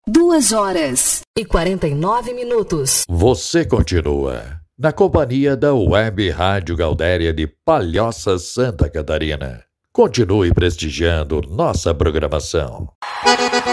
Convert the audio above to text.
2h49. Você continua na companhia da Web Rádio Gaudéria de Palhoça, Santa Catarina. Continue prestigiando nossa programação.